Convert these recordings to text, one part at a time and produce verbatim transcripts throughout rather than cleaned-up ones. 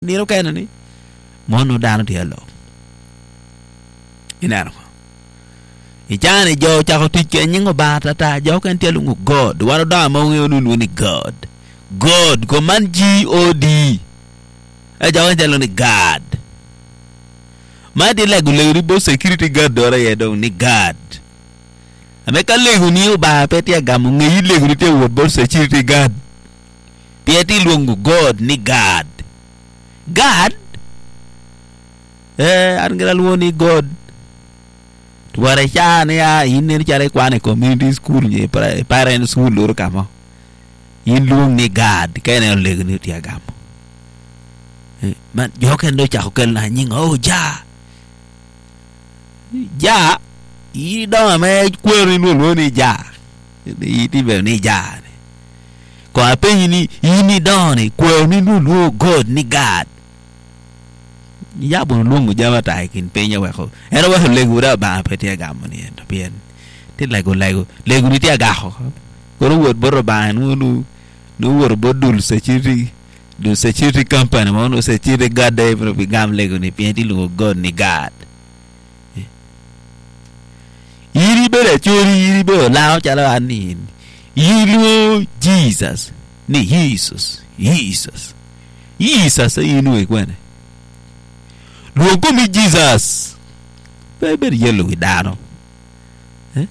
ni no kana ni mono dano ti alo inaro ijane jo cha ko tike nyingo bata ta jo kan ti lungu god waro da mo ngenu ni god god ko man G O D e jo kan ni god ma di legu le bo security guard dora ye do ni god ame ka legu ni ba peti agam ngi legu ni te wo bo security guard pieti lungu god ni god god eh angela luoni god tuare chane ya inne chale kwane community school ye parent school lor kama in luong ni god kene legu ni ti agam eh man yo ken do cha ko na nying oh ja ja i do me kweri no lo ni ja i ti be ni ja ko apen ni ini do ni kweri ni no god ni god ya bon lungu jama ta kin penya wa ko era wa legu da ba pe ti ga mo ni to bien ti legu legu legu ni ti ga ko ko ro wor boro ba nu nu nu wor bodul security do security company mo no security god dai pro gam legu ni pien ti lungu god ni god yiri bele chori yiri be lao cha la ni yiri Jesus ni Jesus Jesus Jesus inu e kwene luongo mi Jesus bebe yelo widano eh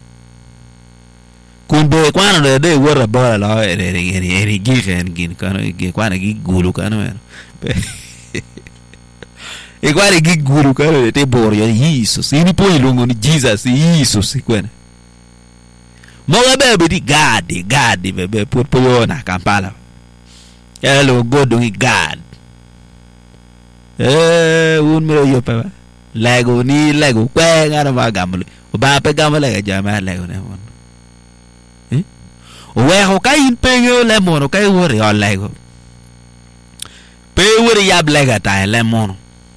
kunde kwana de de wora bora la ere ere ere gigen gin kana gi kwana gi gulu kana e kwana gi gulu kana te bor yo Jesus ini po luongo ni Jesus Jesus kwene mo bebe di God God bebe por po na Kampala elo godo ni God eh un mero yo pa lego ni lego kwe ngara ma gamle o ba pe gamle ga jama lego ne mon eh o we ho kai pe yo le mon kai wori o lego pe wori yab lega ta le mon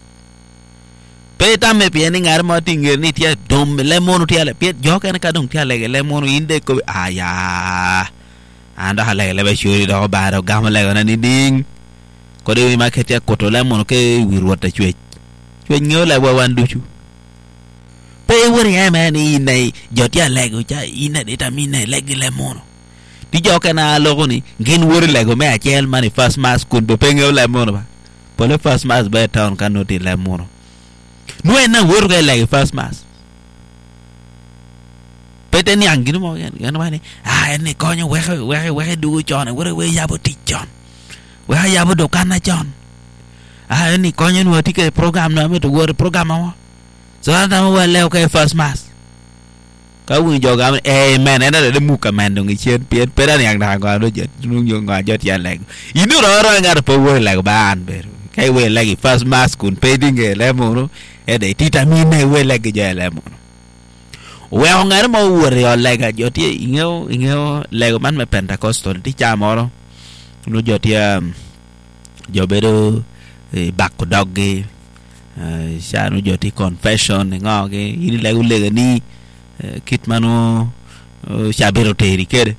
pe ta me pe ni ngar ma tingir ni tia dom le mon tia le pe jo ken ka dong tia lege le mon inde ko aya anda lege le be shuri do ba do gamle ga ni ding ko de ma ketia koto la mon ke wirwata chwe chwe nyola wa wanduchu pe wori ema ni nei jotia lego cha ina de tamine legi le mon ti joka na logo ni ngin wori lego me achel mani first mass kun be pengo le mon ba po le first mass be town kanoti le mon no ena wori ke legi first mass pete ni angino mo yan yan mani ah ene konyo we we we du chon wori we yabo ti chon we ya bodo kana John ah ni konyo no tike program na me to wor program wa so ata mo le okay first mass ka wi joga eh men ena de muka men do ngi chen pien pera ni ang da ga do jet nu yo nga jet ya leg inu ro ro nga po wo leg ban be kai we leg first mass kun peding e le mo no e de tita mi ne we leg ja le mo we nga mo wor yo leg jo ti ingeo ingeo leg man me pentecostal ti cha mo no jotia jobedo bakko dogge sha no joti confession ngoge ini legu lega ni kitmano shabero teri kede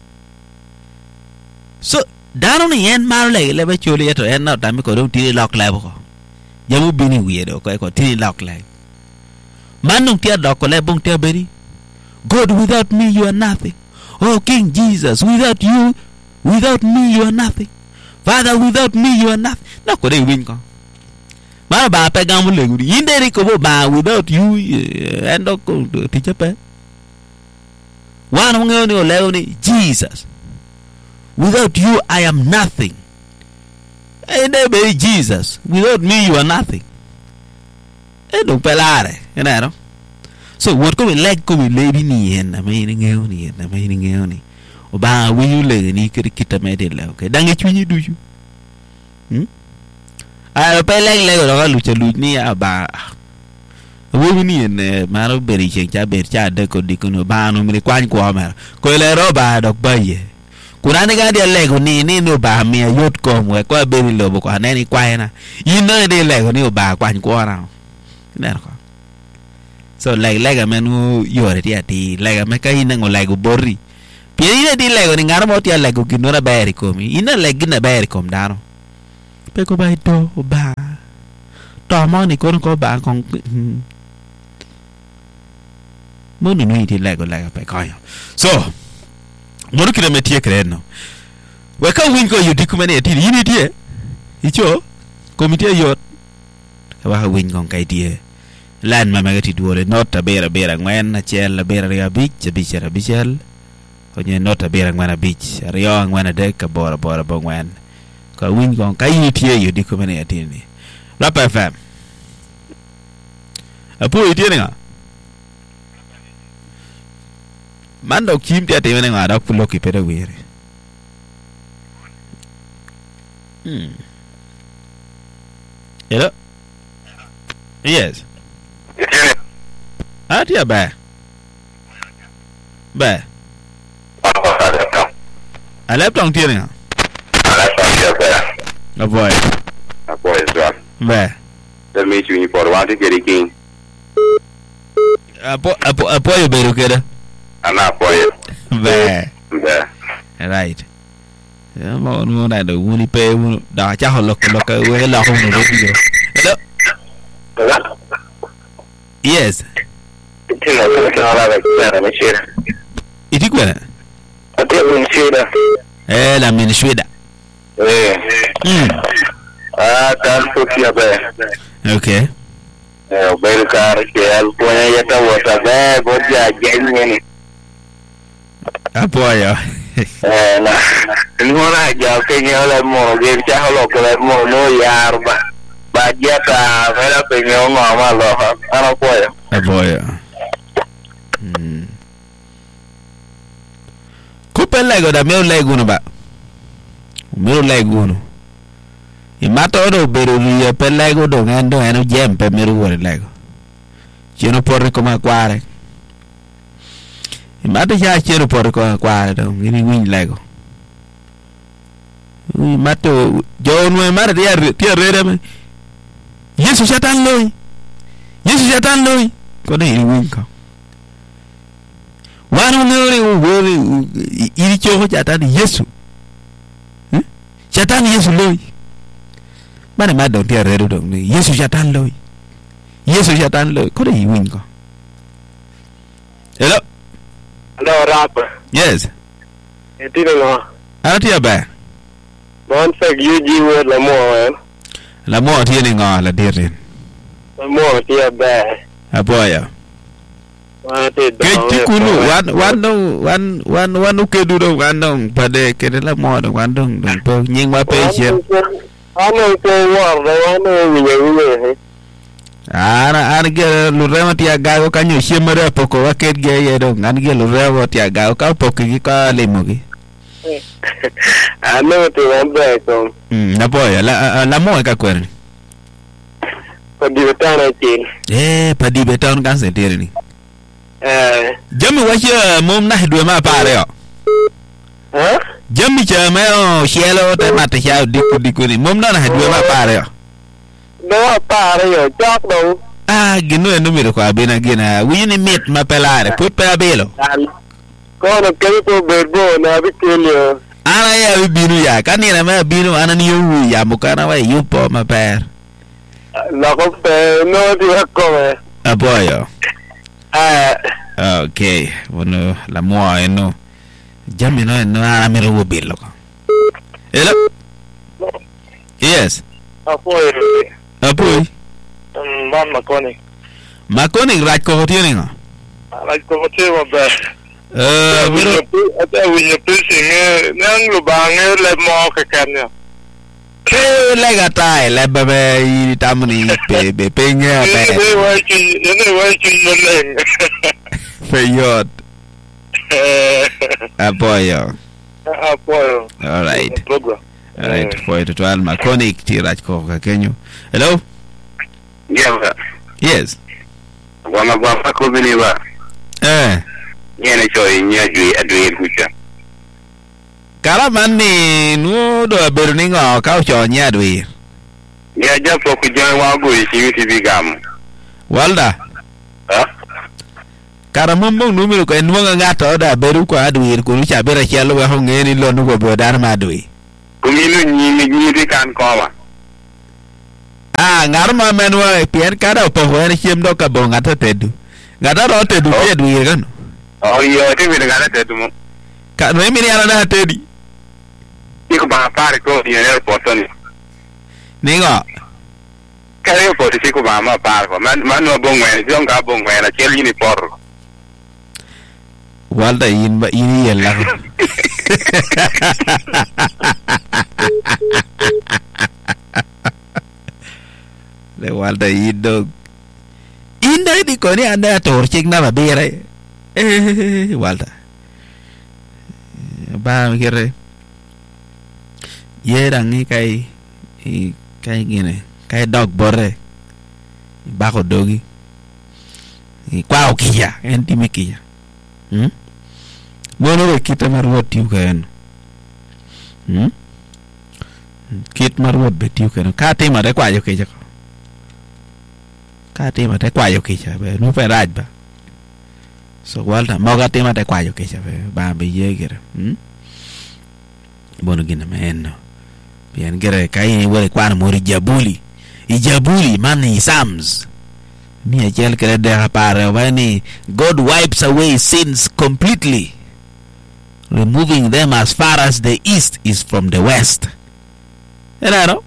so dano ni en maro lege lebe choli eto en na tami ko dum tiri lock lebo ko jamu bini wiedo ko ko tiri lock lebo manung tia doko lebong tia beri God, without me you are nothing. Oh King Jesus, without you without me you are nothing. Father, without me you are nothing. Na ko de win ko ma ba pe gamu le guri inderi ko ba without you endo ko ti chepe wan ngoni o leoni Jesus, without you I am nothing. Ende be Jesus, without me you are nothing. Endo pelare enero so what ko leg ko le bi ni en na me ngoni na me ngoni o ba wi le ni ke kita me de la okay dange chunyi duju hm a pe leg le ro ga lu che lu ni aba wo ni en ma ro beri che cha ber cha de ko di ko no ba no mi kwan ko ma ko le ro ba dok ba ye kuna ni ga de le ko ni ni no ba mi yot ko mo ko beri lo ko ne ni kwa na yin no de le ko ni ba kwan ko ra ne ko so like like amenu yore ti ati like me ka ina ngo like borri pie ina di like ni ngaro mo ti like ko kinora beri komi ina like na beri kom dano pe ko bai to ba to mo ni con có ba con mo ni ni thì lại còn lại phải coi so mo ru kire metie kreno we ka win ko yudi kuma ne ti ni tie icho komite yot wa win kon kai tie lan ma magati duore nota bera bera ngwen na chel bera ya bich bich ra bichel onye nota bera ngwana bich rio ngwana de ka bora bora bo ngwen ka win kon kai tie yudi kuma ne ti ni Rap F M apo itie nga mando kim tia te ne ngara pulo ki pere wire hmm hello yes ah tia ba ba alap tong tia nga alap tong tia ba avoid avoid so ba the meet you for want to get king apo apo apo yo beru keda ana apoyo ba ba right ya mo no na do woni pe da cha ho lok lok we la ho no video hello yes tina ko na la ba na chira iti kwena ati un chira eh la min shweda eh mm ah tan ko kia ba okay eh bel kar ke al punya ya ta wata ba bo ja jenye ni apoyo eh na ni wona ja ke ni ala mo ge cha ho lo ko mo no yar ba ba ja ta mera pe ni o ma ma lo ana apoyo apoyo mm kupe lego da meu lego no ba meu lego no i mato do beru ri pe lego do ngando eno jem pe meru wore lego cheno porre come quare i mato ja cheno porre come quare do ngini win lego i mato jo no mare dia dia rere me yesu satan loy yesu satan loy ko ne win ko wanu ngore wore iri cho satan yesu hm satan yesu loy mana ma dong dia redo dong ni yesu satan loy yesu satan loy ko dai win ko hello hello rap yes eti no ati aba bon se yuji wo la mo la mo ti ni nga la dirin la mo ti aba aboya wa te do ke kunu wan wan wan wan wan ke du do wan dong pade ke la mo do wan dong dong pe nying ma pe chen ano ko war da ano wi wi ana ana ge lu rema ti aga ko kanyo shemare poko waket ge ye do ngan ge lu rewo ti aga ka poko gi ka lemo gi ano te wan ba ko mm na boya la la mo ka kwer pa di betana tin eh pa di beton kan se tere ni eh jami wa che mom na hidwe ma pare yo ha jami che me o shelo te mata cha diku diku ni mom na hidwe ma pare yo no pare yo chok do ah ginu enu mi ko abina gina wi ni mit ma pelare put pe abelo ko no ke ko berbo na bikelio ana ya binu ya kani na ma binu ana ni yu ya mukana wa yupo ma per la ko pe no di ko me aboyo ah okay bueno la mo eno jami no no ana mi ro bello ko hello yes apoy apoy um man makoni makoni raj ko tiene nga raj ko tiene ba eh miro ata winya pising nang lubang le mo ka kanya ke le gatai le bebe i tamni pe be penga pe ne wa chi ne wa chi leng feyot apoyo apoyo all right program all right for it to al makoni ti raj ko ka kenyo hello yeah yes wana ba ko bini ba eh nyene choy nyajui adwir kucha kala manni nu do berni ngo ka cho nya dwi ya ja po ku jan wa go isi ti bigam walda ha kara mumbo numero ko en wonga ngato da beru ko adwir ko cha bera chelo wa ho ngeni lo nu go bodan ma dwi ku minu nyi ni nyi ti kan ko wa ngar ma men wa pien kada po ho en chiem do ka bo ngata tedu ngata ro tedu tedu ye kan oh iya ti mi ngata tedu mo ka no mi ana da tedi iko ba pare ko ni airport ni ningo ka airport ti ko ba ma pare ko man man no bo ngwe jong ka bo ngwe na cheli ni por walda yin ba ini yella le walda yin dog inda di ko ni anda tor chik na ba bere eh walda ba mi kere yerang ni kai kai gine kai dog bore ba ko dogi kwa okia enti mikia hm mono kita marwot tiu kan hm kit marwot betiu kan ka te ma de kwa yo ke jako ka te ma de kwa yo ke cha be no pe raj ba so walta mo ga te ma de kwa yo ke cha be ba be ye gere hm bono gina men bien gere kai wore kwa mo ri jabuli i jabuli mani sams mi ajel kere de rapare when God wipes away sins completely, removing them as far as the east is from the west. You know?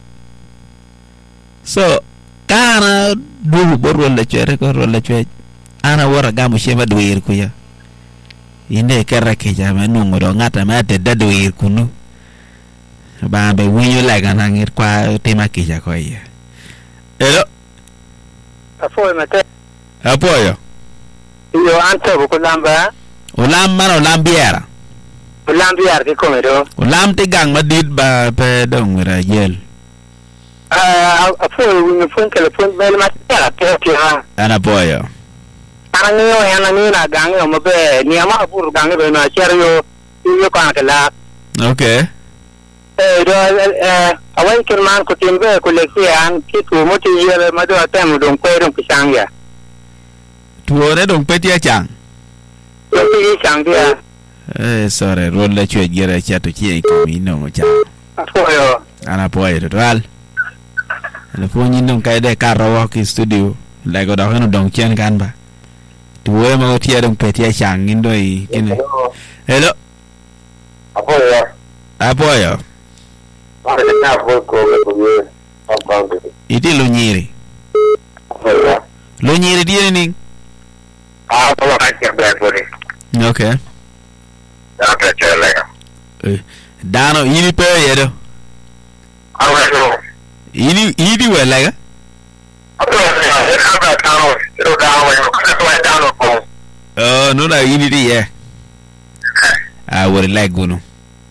So, kana du borwal la chere ko rolla chere ana wara gamu shema duir kuya. Inde kera ke jama nungo do ngata ma te daduir kunu. Ba be winyo la gana ngir kwa tema kija ko ya. Hello. Apoy mate. Apoyo. Yo ante ko lamba. Ulam mano lambiera. Ulam biar ke komero. Ulam te gang madid ba pe dong ra yel. Ah apoy ni phone telefon bel mate la ke ke ha. Ana poyo. Ana ni yo ana ni na gang yo mabe ni ama pur gang be na cherio yo kan ke la. Okay. Eh do eh awan kirman ko timbe ko lekian kitu moti yele mado atem dong ko dong pisang ya. Tuore dong petia chang. Yo ti chang dia. Eh sorry rol la chue gira chato chi ko mi no cha. Apoyo. Ana poyo total. Ana fonyi dong kai de karawa ki studio. La go da hono dong chen kan ba. Tuore ma tia dong petia chang indoi kine. Hello. Apoyo. Apoyo. Para que na foi ko ko ye. Apoyo. Iti lo nyiri. Apoyo. Lo nyiri di ni. Ah, ko ka ke black body. Okay. Da ka chele. Eh dano ini pe yedo. Apoyo. Ini ini wala ga. Apoyo. Ka ba tawo. Ro da wa ko ka wa da no ko. Oh no na ini di ye. Ah wor leg gono.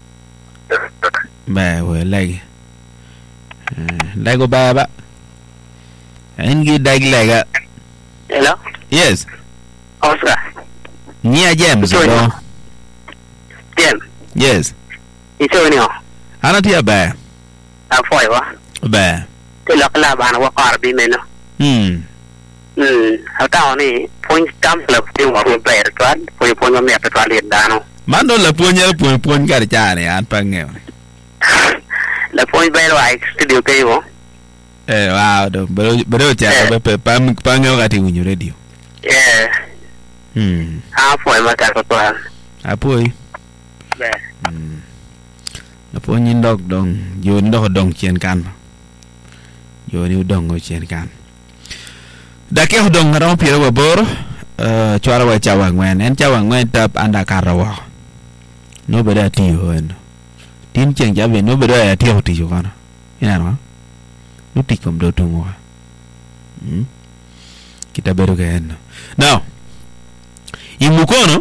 Ba wor leg. Lego ba ba. Engi dag lega. Hello. Yes. Oscar. Nia James Sorry. bro. Bien. Yes. Ito ni oh. Ana tia ba. Apoyo wa. Ba. Te lo kala ba na wa qarbi meno. Hmm. Hmm. Ata ni point kam la ti wa ru pe twan, point point me pe twan le dano. Mando la punya punya punya gar cha ne an pa nge. La point be wa studio ke yo. Eh wow do bro bro cha ba pe pam pa nge ga ti winyo radio. Yeah. Hmm. Apoyo ma ta ko twan. Apoi. Be. Hmm. La punya ndok dong yo ndok dong chen kan. Yo ni dong go chen kan. Da ke dong ngaro piro wa bor eh chwara wa chawa ngwen en chawa ngwen tap anda karawa. No beda ti hoen. Tin cheng ja be no beda ya ti hoti jo kana. Ina no. No ti kom do tumo. Hmm. Kita beru ke en. Now. Imukono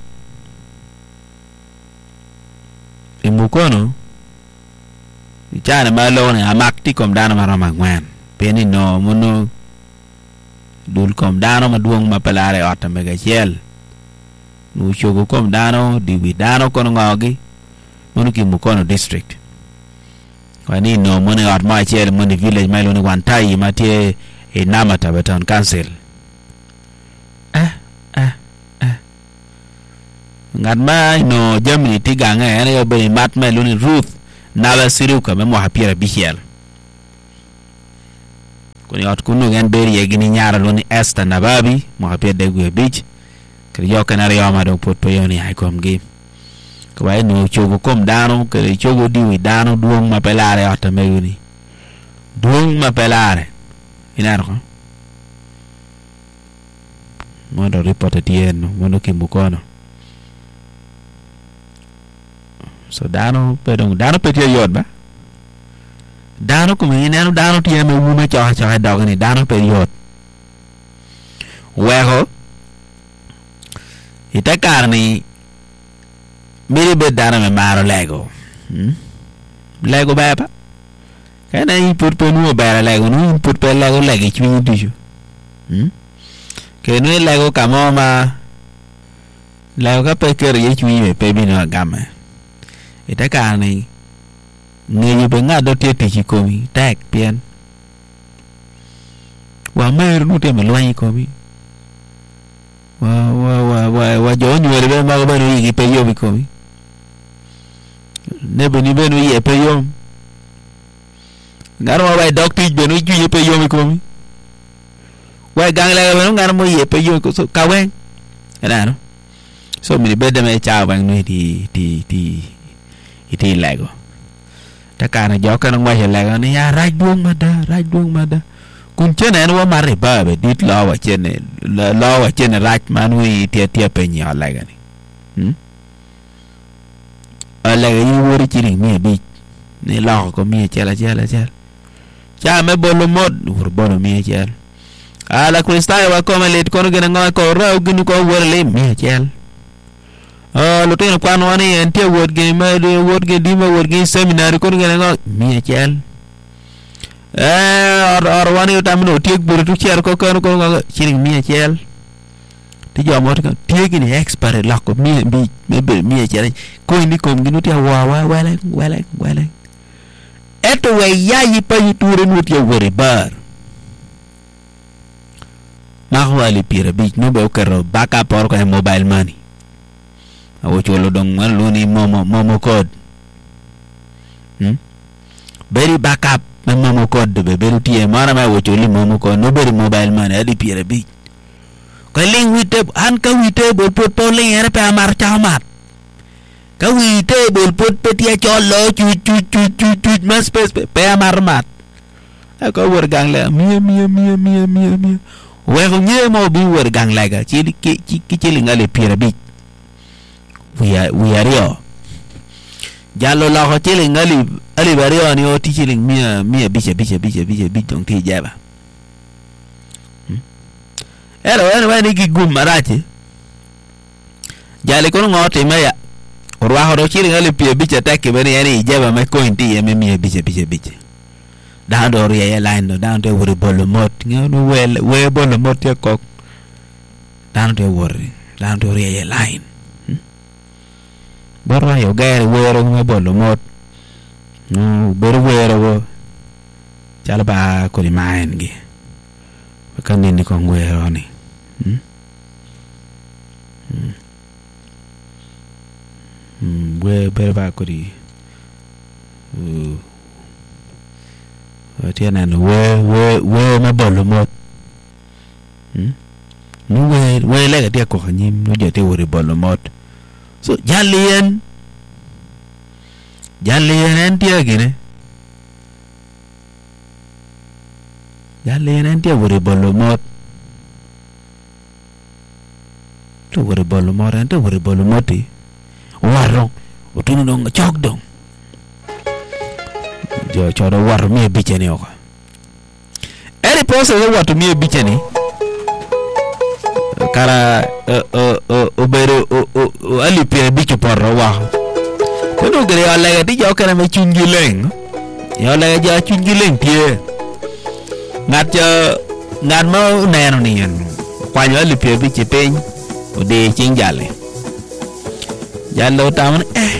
Imukono Ichana malo ne amakti kom dana marama ngwen. Peni no mono dul kom dano maduong mapelare ota mega chel nu chogo kom dano diwi dano kono ngogi mono ki Mukono district kwani no mono ot ma chel mono village mailo ni wantai matie e namata beton council eh eh eh ngat ma no jamni tiganga ene yo be mat mailo ni Ruth nala siruka memo hapira bihiel ko ni ot kunu gen beri ye gini nyara lo ni Esther Nababi mo ha pede gu beach kri yo kana ri ma do pot pe yoni ai kom game ko wai no chogo kom dano kri chogo di wi dano duong ma pelare ot me yuni duong ma pelare ina ro mo do report tien mo no kimbukono so dano pedong dano pete yod ba dano kuma ina no dano tie me wuma cha cha dog ni dano pe yod weho ita karni miri be dano me maro lego hmm? Lego ba pa kana i put pe nu ba lego nu put pe lego legi chwi dishu hmm ke nu lego kamo ma lego ka pe ker ye chwi me pe bi no gama ita karni ngeyu be ngado tie ti komi tak pian wa mer nu te me lwani komi wa wa wa wa wa jo nyu be ma ba no yi pe yo bi komi ne be ni be no ye pe yo ngaro wa doctor be no ju ye pe yo mi komi wa gang la be no ngaro mo ye pe yo ko ka wen era no so mi be de me cha bang no di di di iti lego takana joka nang wa lego ni ya raj duong mada raj duong mada kun chene no mari ba be dit lawa chene lawa chene raj manui tie tie pe nya lego ni hm ala yi wori chiri mi bi ni lawa ko mi chela chela chela cha me bolo mod wor bono mi chela ala questa wa come le kono gena ngo ko raw ginu ko wor le mi chela ah lo teno kwano ani ente word game de word game di ma word game seminar ko ngene ngo mi chel eh or or wani utamno tiek buru tu cher ko ko ko ngo chiring mi chel ti jo mo ko tiek ni expert la ko mi bi me mi chel ko ni kom ginu ti wa wa wala wala wala eto we yayi pa yuture nu ti wori bar ma wali pira bi no be ko ro baka por ko mobile money awo cholo dong man luni momo momo code hmm beri backup na momo code be beri tie mara ma wo choli momo code no beri mobile man adi pire bi ko ling wite an ka wite bol pot to ling era pa mar chamat ka wite bol pot pe tie cholo chu chu chu chu chu mas pe pe mar mat ko wor gang la mi mi mi mi mi mi we ko nye mo bi wor gang la ga chi ki ki chi ngale pire bi we are we are yo jalo la ho chile ngali ali bario ni o ti chile mia mia biche biche biche biche bitong ti jaba ero ero wa ni ki gum marati jale kono ngote maya orwa ho chile ngali pia biche take bani yani jaba me ko inti yeme mia biche biche biche down do ria ya line do down do wori bolo mot ngono we we bolo mot ya kok down do wori down do ria ya line borra yo gaere wero me bolo mot no bor wero wo chala ba ko di maen gi kan ni ko wero ni hm hm we ber ba ko di uh tiana no we we we me bolo mot hm no we we le ga dia ko nyim no je te wori bolo mot so jalien jalien entia gine jalien entia wori bolo mot to wori bolo mot ente wori bolo moti waro utunu dong chok dong jo chodo waro mi bicheni oko eri pose zo watu mi bicheni kara obero ali pia bicho porro wa kono gere ala ga di jo kana me chungileng yo la ga chungileng tie ngat jo ngat mo neno ni en kwa yo ali pia bicho pen ode chingjale jallo tamon eh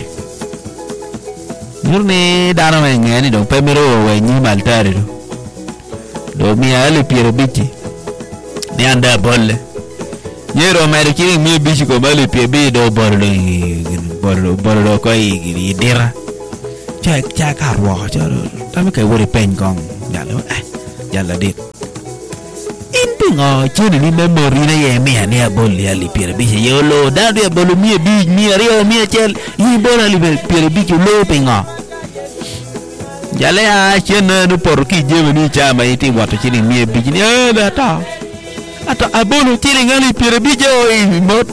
murne dano me ngani do pemero we ni maltare do do mi ali pia bicho ni anda bolle yero mere kiri mi bichi ko mali pe be do borlo borlo borlo ko yi dira cha cha ka ro cha tam kai wori pen kong ya lo eh jalla dit in pingo chini ni memory na ye mia ne aboli ali piere bi ye lo da dia bolu mia bi mia rio mia chel i bona li piere bi lo pingo jale a chena no por ki je ni chama iti wato chini mia bi ni e bata ata abolu chini ngali piere bi je o i mot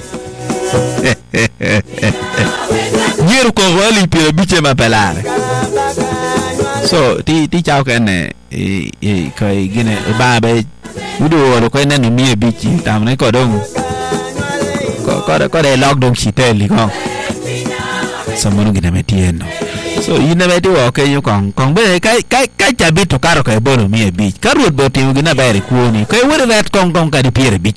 Yeru ko wali piere bi che ma pelare so ti ti chao ke ne e e kai gine ba be udo lo ko ne no mia bi chi tam ne ko dong ko ko ko de log dong chi te li ko so mo ngine metieno so ina meti wo ke yo kon kon be kai kai kai cha bi to karo kai bono mia bi karuot bo ti ngina ba ri kuoni kai wore rat kon kon ka di piere bi